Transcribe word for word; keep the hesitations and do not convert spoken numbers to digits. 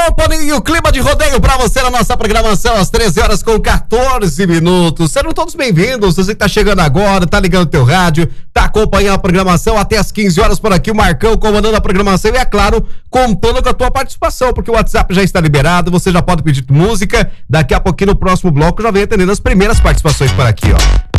Company e o clima de rodeio pra você na nossa programação às treze horas com quatorze minutos. Sejam todos bem-vindos. Você que tá chegando agora, tá ligando o teu rádio, tá acompanhando a programação até às quinze horas por aqui, o Marcão comandando a programação e, é claro, contando com a tua participação, porque o WhatsApp já está liberado, você já pode pedir música. Daqui a pouquinho no próximo bloco já vem atendendo as primeiras participações por aqui, ó.